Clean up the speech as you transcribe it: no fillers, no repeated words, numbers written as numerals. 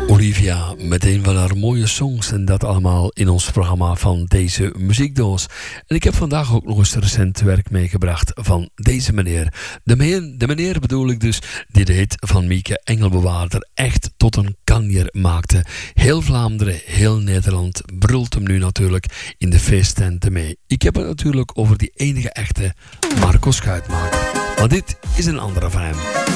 Olivia, met een van haar mooie songs en dat allemaal in ons programma van deze muziekdoos. En ik heb vandaag ook nog eens recent werk meegebracht van deze meneer. De meneer bedoel ik dus, die de hit van Mieke Engelbewaarder echt tot een kanjer maakte. Heel Vlaanderen, heel Nederland brult hem nu natuurlijk in de feesttenten mee. Ik heb het natuurlijk over die enige echte Marco Schuitmaker. Maar dit is een andere van hem.